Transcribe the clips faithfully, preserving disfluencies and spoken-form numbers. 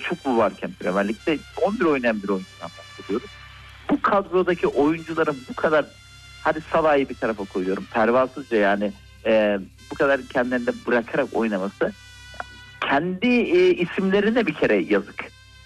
Selçuklu varken Premier Lig'de on bir oynayan bir oyuncudan bahsediyoruz. Bu kadrodaki oyuncuların bu kadar, hadi Salah'ı bir tarafa koyuyorum, pervasızca yani e, bu kadar kendilerini bırakarak oynaması kendi e, isimlerine bir kere yazık.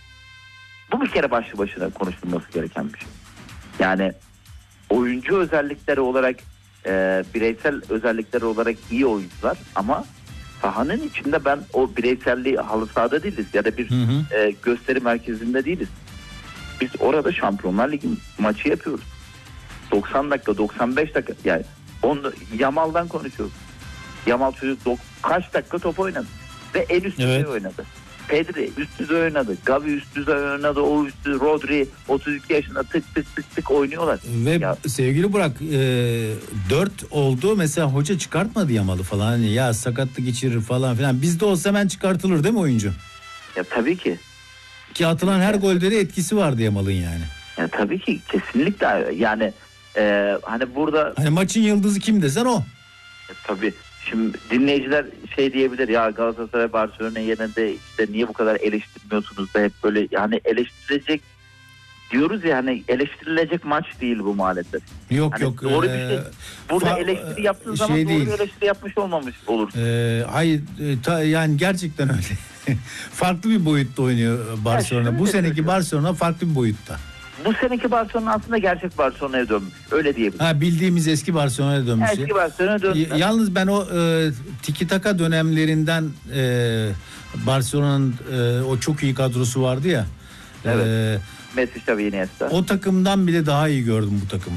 Bu bir kere başlı başına konuşulması gereken bir şey. Yani oyuncu özellikleri olarak e, bireysel özellikleri olarak iyi oyuncular ama sahanın içinde ben o bireyselliği, halı sahada değiliz ya da bir hı hı. E, gösteri merkezinde değiliz. Biz orada Şampiyonlar Ligi maçı yapıyoruz. doksan dakika, doksan beş dakika, yani onu, Yamal'dan konuşuyoruz. Yamal çocuk dok- kaç dakika top oynadı ve en üst düzey evet. oynadı. Pedri üst düzey oynadı. Gavi üst düzey oynadı. O üst düzey, Rodri otuz iki yaşında tık tık tık tık oynuyorlar. Ve ya, sevgili Burak e, dört oldu. Mesela hoca çıkartmadı Yamal'ı falan. Hani ya sakatlık geçirir falan filan. Bizde olsa hemen çıkartılır değil mi oyuncu? Ya tabii ki. Ki atılan her golde de etkisi vardı Yamal'ın yani. Ya tabii ki kesinlikle yani e, hani burada. Hani maçın yıldızı kim desen o. Ya, tabii. Şimdi dinleyiciler şey diyebilir ya, Galatasaray Barcelona yerine işte niye bu kadar eleştirmiyorsunuz da hep böyle, yani eleştirilecek diyoruz ya, hani eleştirilecek maç değil bu maalesef. Yok hani yok. Doğru ee, bir şey. Burada fa- eleştiri yaptığın şey zaman değil. Doğru bir eleştiri yapmış olmamış olursun. Ee, hayır ta, yani gerçekten öyle. Farklı bir boyutta oynuyor Barcelona. Ya bu seneki Barcelona farklı bir boyutta. Bu seneki Barcelona aslında gerçek Barcelona'ya dönmüş. Öyle diyebiliriz. Ha, bildiğimiz eski Barcelona'ya dönmüş. Eski Barcelona'ya dönmüş. Y- yalnız ben o e, tiki taka dönemlerinden e, Barcelona'nın e, o çok iyi kadrosu vardı ya. Evet. E, Messi, Xavi, Iniesta. O takımdan bile daha iyi gördüm bu takımı.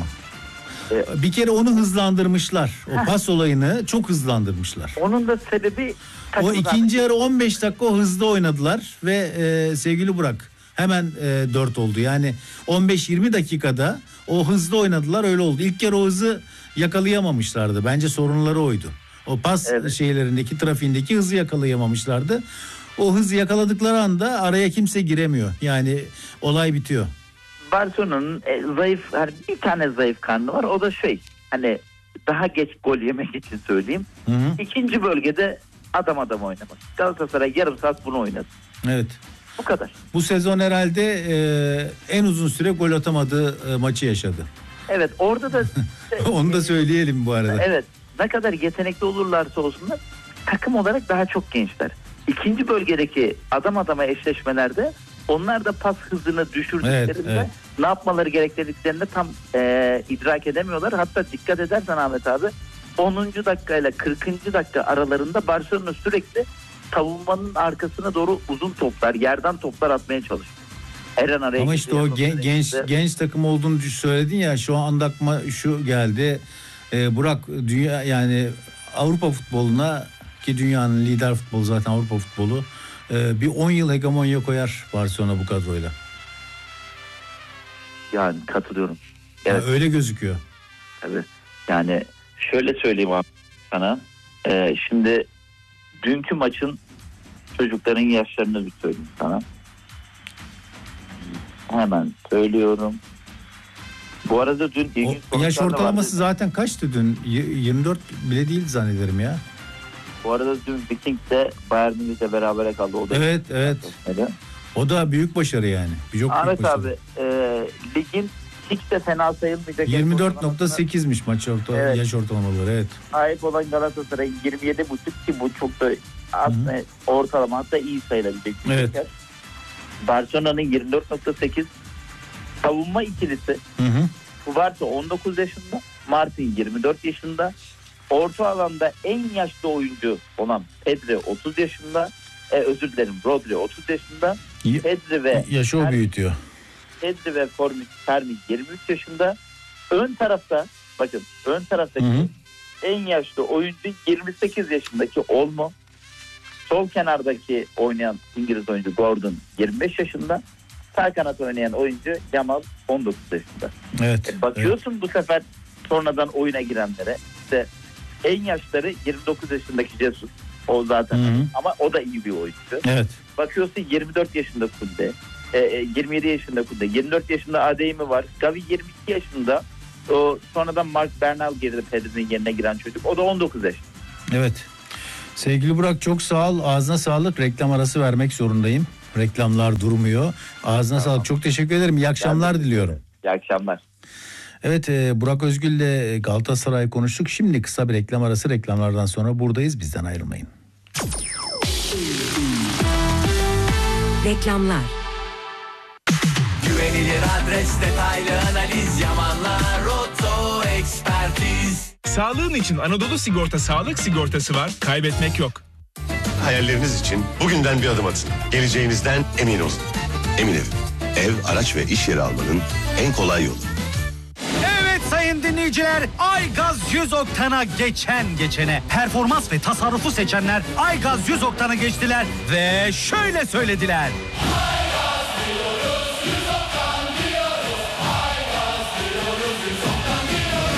E, bir kere onu hızlandırmışlar. O heh. pas olayını çok hızlandırmışlar. Onun da sebebi o ikinci yarı on beş dakika o hızlı oynadılar ve e, sevgili Burak hemen e, dört oldu. Yani on beş yirmi dakikada o hızlı oynadılar, öyle oldu. İlk kere o hızı yakalayamamışlardı. Bence sorunları oydu. O pas evet. şeylerindeki, trafiğindeki hızı yakalayamamışlardı. O hızı yakaladıkları anda araya kimse giremiyor. Yani olay bitiyor. Barcelona'nın e, zayıf, hani bir tane zayıf karnı var. O da şey, hani daha geç gol yemek için söyleyeyim. Hı hı. İkinci bölgede adam adam oynamak. Galatasaray yarım saat bunu oynadı. Evet. Bu kadar. Bu sezon herhalde e, en uzun süre gol atamadığı e, maçı yaşadı. Evet, orada da onu da söyleyelim bu arada. Evet. Ne kadar yetenekli olurlarsa olsunlar, takım olarak daha çok gençler. İkinci bölgedeki adam adama eşleşmelerde onlar da pas hızını düşürdüklerinde evet, evet. ne yapmaları gerektirdiklerini tam e, idrak edemiyorlar. Hatta dikkat edersen Ahmet abi, onuncu dakika ile kırkıncı dakika aralarında Barcelona sürekli savunmanın arkasına doğru uzun toplar, yerden toplar atmaya çalışıyor. Eren araya ama işte o gen, genç işte. genç takım olduğunu söyledin ya, şu anda aklıma şu geldi. Ee, Burak, dünya yani Avrupa futboluna, ki dünyanın lider futbolu zaten Avrupa futbolu, e, bir on yıl hegemonya koyar Barcelona bu kadroyla. Yani katılıyorum. Evet. Ya öyle gözüküyor. Tabii. Yani şöyle söyleyeyim abi sana. Ee, şimdi dünkü maçın çocukların yaşlarını bir söyleyeyim sana. Hemen söylüyorum. Bu arada dün o, yaş ortalaması vardı. Zaten kaçtı dün? yirmi dört bile değil zannederim ya. Bu arada dün Viking'de Bayern Münih'le berabere kaldı. O da evet evet. Öyle. O da büyük başarı yani. Çok Ahmet abi e, ligin hiç de fena sayılmayacak. yirmi dört nokta sekizmiş maç orta, evet. yaş ortalamaları, evet. Sahip olan Galatasaray yirmi yedi buçuk, ki bu çok da aslında Hı-hı. ortalama, hatta iyi sayılabilecek bir evet. şey. Barcelona'nın yirmi dört nokta sekiz savunma ikilisi. Kubarta on dokuz yaşında, Martin yirmi dört yaşında. Orta alanda en yaşlı oyuncu olan Pedri otuz yaşında. E, özür dilerim, Rodri otuz yaşında. Y- Pedri ve yaşı o büyütüyor. Pedri ve Fermi yirmi üç yaşında. Ön tarafta, bakın ön taraftaki Hı-hı. en yaşlı oyuncu yirmi sekiz yaşındaki Olmo. Sol kenardaki oynayan İngiliz oyuncu Gordon yirmi beş yaşında. Sağ kanat oynayan oyuncu Yamal on dokuz yaşında. Evet. E bakıyorsun evet. bu sefer sonradan oyuna girenlere, işte en yaşları yirmi dokuz yaşındaki Jesus. O zaten Hı-hı. ama o da iyi bir oyuncu. Evet. Bakıyorsun yirmi dört yaşında Kunde, e, yirmi yedi yaşında Kunde, yirmi dört yaşında Adeyemi var. Gavi yirmi iki yaşında. O sonradan Mark Bernal girdi, Pedri'nin yerine giren çocuk. O da on dokuz yaşında. Evet. Sevgili Burak, çok sağ ol. Ağzına sağlık. Reklam arası vermek zorundayım. Reklamlar durmuyor. Ağzına Tamam. sağlık. Çok teşekkür ederim. İyi akşamlar Ben de- diliyorum. İyi akşamlar. Evet, e, Burak Özgül'le Galatasaray konuştuk. Şimdi kısa bir reklam arası, reklamlardan sonra buradayız. Bizden ayrılmayın. Reklamlar. Güvenilir adres, detaylı analiz, Yamanlar Oto Ekspertiz. Sağlığın için Anadolu Sigorta sağlık sigortası var. Kaybetmek yok. Hayalleriniz için bugünden bir adım atın. Geleceğinizden emin olun. Emin Ev. Ev, araç ve iş yeri almanın en kolay yolu. Evet sayın dinleyiciler, Aygaz yüz oktana geçen geçene performans ve tasarrufu seçenler Aygaz yüz oktana geçtiler ve şöyle söylediler. Aygaz diyoruz, yüz oktan diyoruz. Aygaz diyoruz, yüz oktan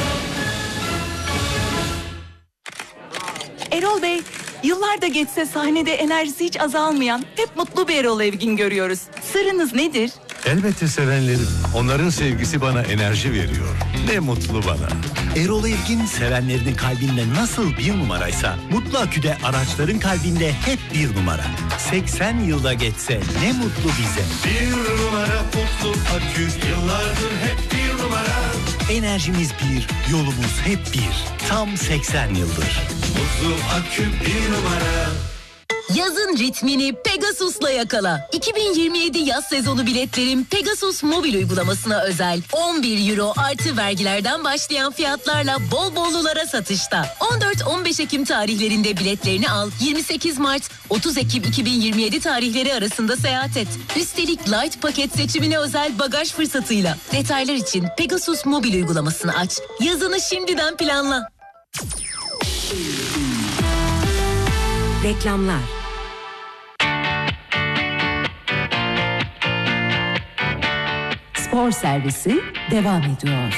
diyoruz. Erol Bey, yıllar da geçse sahnede enerjisi hiç azalmayan, hep mutlu bir Erol Evgin görüyoruz. Sırrınız nedir? Elbette sevenlerim. Onların sevgisi bana enerji veriyor. Ne mutlu bana. Erol Evgin sevenlerinin kalbinde nasıl bir numaraysa Mutlu Akü'de araçların kalbinde hep bir numara. seksen yılda geçse ne mutlu bize. Bir numara Mutlu Akü. Yıllardır hep bir numara. Enerjimiz bir, yolumuz hep bir. Tam seksen yıldır. Mutlu Akü bir numara. Yazın ritmini Pegasus'la yakala. iki bin yirmi yedi yaz sezonu biletlerim Pegasus mobil uygulamasına özel. on bir euro artı vergilerden başlayan fiyatlarla bol bollulara satışta. on dört on beş Ekim tarihlerinde biletlerini al. yirmi sekiz Mart otuz Ekim iki bin yirmi yedi tarihleri arasında seyahat et. Üstelik light paket seçimine özel bagaj fırsatıyla. Detaylar için Pegasus mobil uygulamasını aç. Yazını şimdiden planla. Reklamlar. Spor servisi devam ediyor.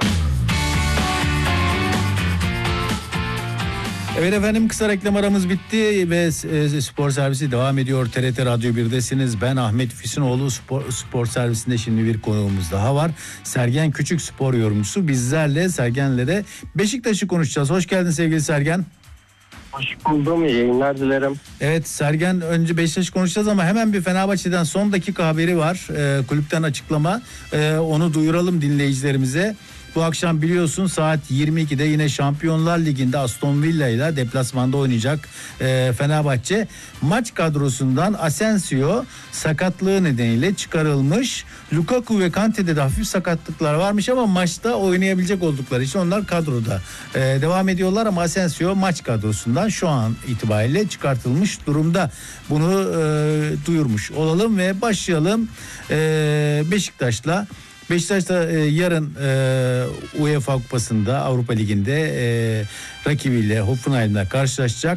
Evet efendim, kısa reklam aramız bitti ve e, spor servisi devam ediyor. T R T Radyo bir'desiniz. Ben Ahmet Füsunoğlu. Spor, spor servisinde şimdi bir konuğumuz daha var. Sergen Küçük, spor yorumcusu. Bizlerle, Sergen'le de Beşiktaş'ı konuşacağız. Hoş geldin sevgili Sergen. Hoş buldum. İyi yayınlar dilerim. Evet Sergen, önce Beşiktaş konuşacağız ama hemen bir Fenerbahçe'den son dakika haberi var. Ee, kulüpten açıklama. Ee, onu duyuralım dinleyicilerimize. Bu akşam biliyorsun saat yirmi ikide yine Şampiyonlar Ligi'nde Aston Villa ile deplasmanda oynayacak e, Fenerbahçe. Maç kadrosundan Asensio sakatlığı nedeniyle çıkarılmış. Lukaku ve Kante'de de hafif sakatlıklar varmış ama maçta oynayabilecek oldukları için onlar kadroda e, devam ediyorlar ama Asensio maç kadrosundan şu an itibariyle çıkartılmış durumda. Bunu e, duyurmuş olalım ve başlayalım e, Beşiktaş'la. Beşiktaş da e, yarın e, UEFA Kupası'nda, Avrupa Ligi'nde e, rakibiyle Hoffenheim'le karşılaşacak.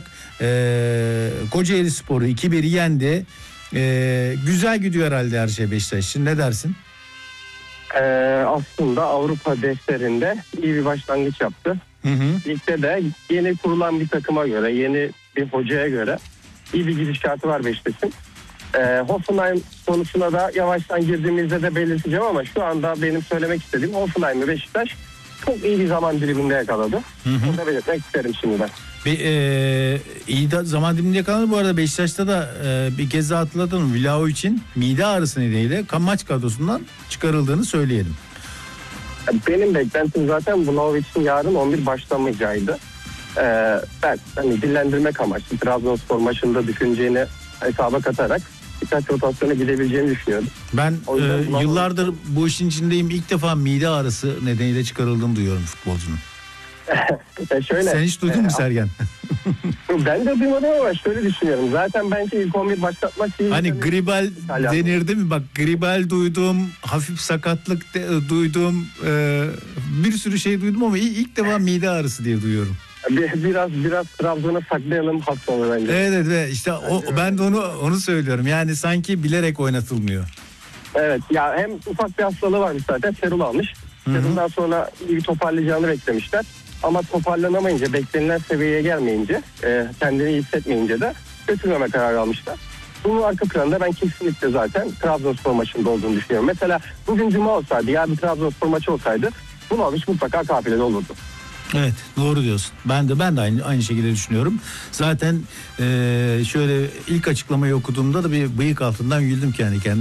E, Kocaeli Spor'u iki bir yendi. E, güzel gidiyor herhalde her şey Beşiktaş için. Ne dersin? Ee, aslında Avrupa defterinde iyi bir başlangıç yaptı. Hı hı. Ligde de yeni kurulan bir takıma göre, yeni bir hocaya göre iyi bir gidişatı var Beşiktaş'ın. Ee, Hoffenheim konusuna da yavaştan girdiğimizde de belirteceğim ama şu anda benim söylemek istediğim Hoffenheim ve Beşiktaş çok iyi bir zaman diliminde yakaladı. Hı hı. Bunu da belirtmek isterim şimdiden. Bir, e, iyi de zaman diliminde yakaladı. Bu arada Beşiktaş'ta da e, bir kez daha hatırlatalım. Vilao için mide ağrısı nedeniyle maç kadrosundan çıkarıldığını söyleyelim. Benim beklentim zaten Vlahovic'in yarın on bir başlamayacağıydı. Ee, ben hani dillendirmek amaçlı Trabzonspor maçında düşüneceğini hesaba katarak birkaç rotasyona gidebileceğini düşünüyorum. Ben O yüzden e, Vlahovic- yıllardır bu işin içindeyim. İlk defa mide ağrısı nedeniyle çıkarıldığını duyuyorum futbolcunun. e şöyle, Sen hiç duydun mu e, Sergen? Ben de duymadım ama şöyle düşünüyorum. Zaten bence ilk on bir başlatmak değil. Hani gribal İtalyan. denirdi mi? Bak gribal duydum, hafif sakatlık de, duydum, e, bir sürü şey duydum ama ilk, ilk defa mide ağrısı diye duyuyorum. Bir, biraz biraz Trabzon'a saklayalım haftonu bence. Evet evet ve işte o, ben de onu onu söylüyorum. Yani sanki bilerek oynatılmıyor. Evet ya, hem ufak bir hastalığı varmış zaten, serul almış. Serul'dan sonra iyi bir toparlayacağını beklemişler. Ama toparlanamayınca, beklenilen seviyeye gelmeyince, e, kendini iyi hissetmeyince de götürmeme kararı almışlar. Bunun arka planında ben kesinlikle zaten Trabzonspor maçında olduğunu düşünüyorum. Mesela bugün Cuma olsaydı, yarın Trabzonspor maçı olsaydı Vlahovic mutlaka kafilede olurdu. Evet, doğru diyorsun. Ben de ben de aynı aynı şekilde düşünüyorum. Zaten e, şöyle ilk açıklamayı okuduğumda da bir bıyık altından güldüm kendi kendime.